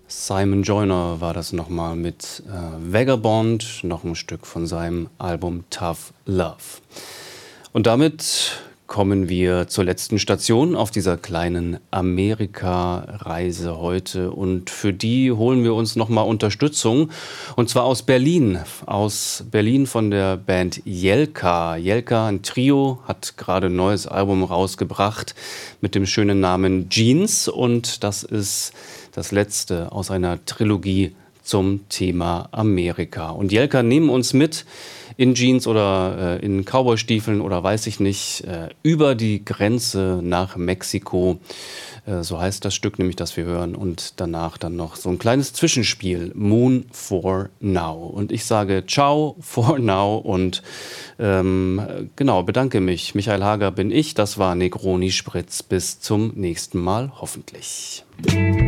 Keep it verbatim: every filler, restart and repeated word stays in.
Simon Joyner war das nochmal mit äh, Vagabond, noch ein Stück von seinem Album Tough Love. Und damit kommen wir zur letzten Station auf dieser kleinen Amerika-Reise heute. Und für die holen wir uns nochmal Unterstützung. Und zwar aus Berlin. Aus Berlin von der Band Jelka. Jelka, ein Trio, hat gerade ein neues Album rausgebracht mit dem schönen Namen Jeans. Und das ist das letzte aus einer Trilogie zum Thema Amerika. Und Jelka nehmen uns mit in Jeans oder äh, in Cowboystiefeln oder weiß ich nicht, äh, über die Grenze nach Mexiko. Äh, so heißt das Stück nämlich, das wir hören. Und danach dann noch so ein kleines Zwischenspiel, Moon for Now. Und ich sage Ciao for now und ähm, genau, bedanke mich. Michael Hager bin ich, das war Negroni Spritz. Bis zum nächsten Mal, hoffentlich.